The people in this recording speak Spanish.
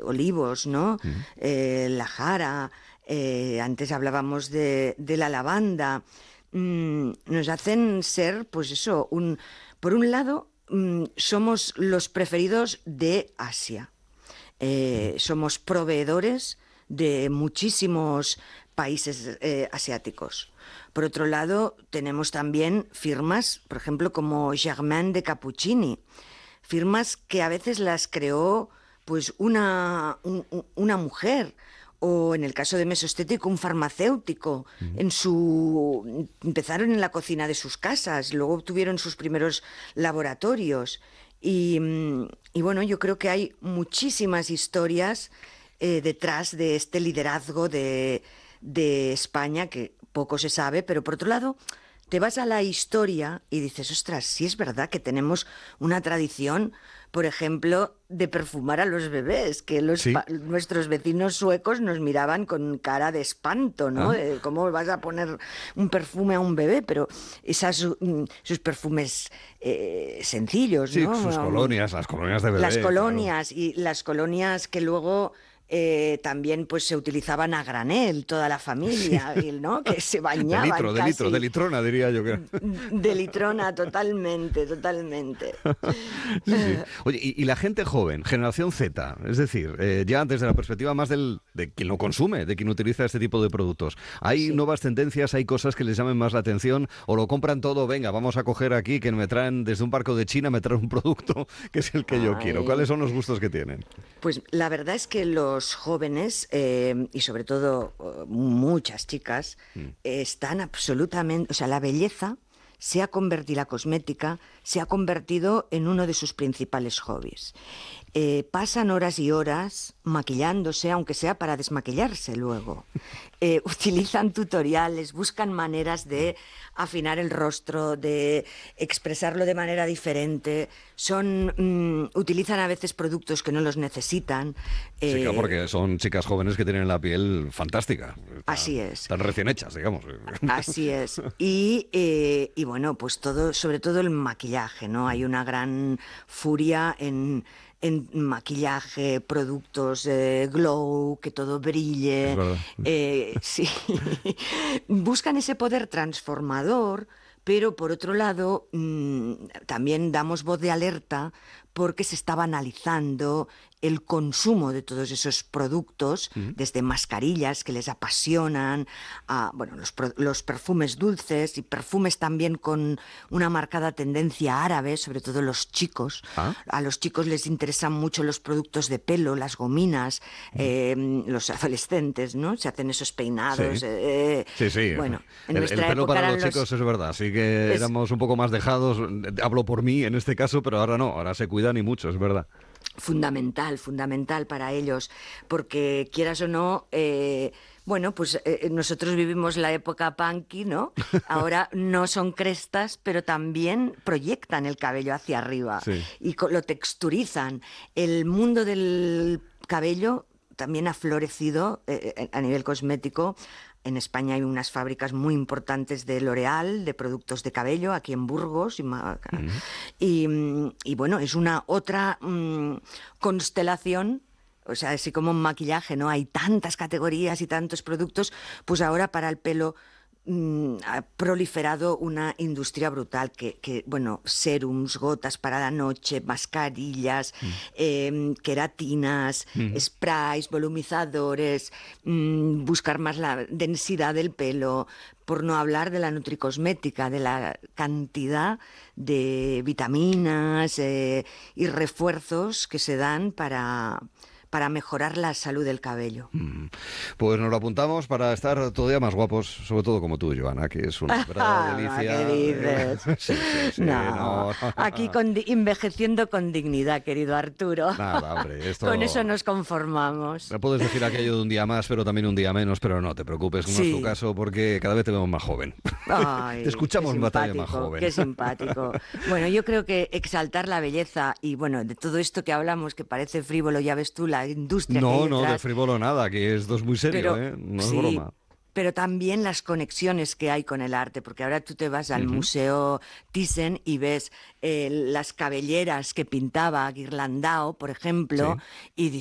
olivos, ¿no? La jara, antes hablábamos de la lavanda, nos hacen ser, pues eso, por un lado, somos los preferidos de Asia. Somos proveedores de muchísimos países asiáticos. Por otro lado, tenemos también firmas, por ejemplo, como Germain de Cappuccini, firmas que a veces las creó pues una mujer, o en el caso de Mesostético, un farmacéutico. Empezaron en la cocina de sus casas, luego tuvieron sus primeros laboratorios. Y bueno, yo creo que hay muchísimas historias detrás de este liderazgo de España, que poco se sabe, pero por otro lado, te vas a la historia y dices, ostras, sí es verdad que tenemos una tradición, por ejemplo, de perfumar a los bebés, que nuestros vecinos suecos nos miraban con cara de espanto, ¿no? ¿Cómo vas a poner un perfume a un bebé? Pero sus perfumes sencillos, ¿no? Sí, sus colonias, las colonias de bebé. Las colonias, claro. y las colonias que luego... también pues se utilizaban a granel, toda la familia, ¿no? Que se bañaban de litrona, diría yo. De litrona, totalmente. Sí. Oye, y la gente joven, generación Z, es decir, ya desde la perspectiva más de quien lo consume, de quien utiliza este tipo de productos, ¿hay nuevas tendencias, hay cosas que les llamen más la atención o lo compran todo? Venga, vamos a coger aquí que me traen desde un barco de China, me traen un producto que es el que yo quiero. ¿Cuáles son los gustos que tienen? Pues la verdad es que los jóvenes, y sobre todo muchas chicas, están absolutamente... O sea, la belleza la cosmética se ha convertido en uno de sus principales hobbies. Pasan horas y horas maquillándose, aunque sea para desmaquillarse luego. Utilizan tutoriales, buscan maneras de afinar el rostro, de expresarlo de manera diferente. Utilizan a veces productos que no los necesitan. Sí, claro, porque son chicas jóvenes que tienen la piel fantástica. Así es. Están recién hechas, digamos. Así es. Y bueno, pues sobre todo el maquillaje, ¿no? Hay una gran furia en maquillaje, productos glow, que todo brille. Es verdad. Sí. Buscan ese poder transformador, pero por otro lado también damos voz de alerta porque se está banalizando el consumo de todos esos productos, desde mascarillas que les apasionan, a los perfumes dulces y perfumes también con una marcada tendencia árabe, sobre todo los chicos. A los chicos les interesan mucho los productos de pelo, las gominas, los adolescentes, ¿no? Se hacen esos peinados. Sí. Bueno, en el nuestra pelo época para los chicos es verdad, así que éramos un poco más dejados, hablo por mí en este caso, pero ahora no, ahora se cuidan y mucho, es verdad. Fundamental para ellos, porque quieras o no, nosotros vivimos la época punky, ¿no? Ahora no son crestas, pero también proyectan el cabello hacia arriba y lo texturizan. El mundo del cabello también ha florecido a nivel cosmético. En España hay unas fábricas muy importantes de L'Oréal, de productos de cabello, aquí en Burgos. Y bueno, es una otra constelación. O sea, así como en maquillaje, ¿no? Hay tantas categorías y tantos productos, pues ahora para el pelo ha proliferado una industria brutal que serums, gotas para la noche, mascarillas, queratinas, sprays, volumizadores, buscar más la densidad del pelo, por no hablar de la nutricosmética, de la cantidad de vitaminas y refuerzos que se dan para mejorar la salud del cabello. Pues nos lo apuntamos para estar todavía más guapos, sobre todo como tú, Joana, que es una verdadera delicia. ¿Qué dices? Sí, no. Aquí envejeciendo con dignidad, querido Arturo. Nada, hombre, Con eso nos conformamos. Me puedes decir aquello de un día más, pero también un día menos, pero no te preocupes, no es tu caso, porque cada vez te vemos más joven. Ay, te escuchamos en batalla más joven. Qué simpático. Bueno, yo creo que exaltar la belleza y, de todo esto que hablamos, que parece frívolo, ya ves tú, la industria que hay detrás. No, de frívolo nada, que esto es muy serio, no es broma. Pero también las conexiones que hay con el arte, porque ahora tú te vas al Museo Thyssen y ves las cabelleras que pintaba Ghirlandau, por ejemplo, y